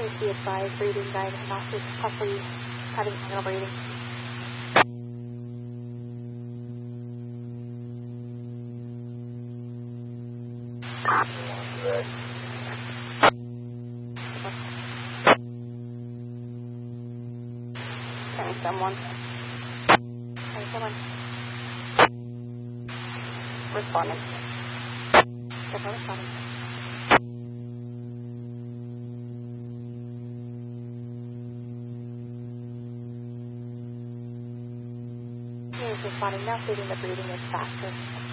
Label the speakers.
Speaker 1: Please be advised, breathing diagnostics, possibly having manual breathing. Sending someone. Responding. Definitely responding. He is responding now, stating the breathing is faster.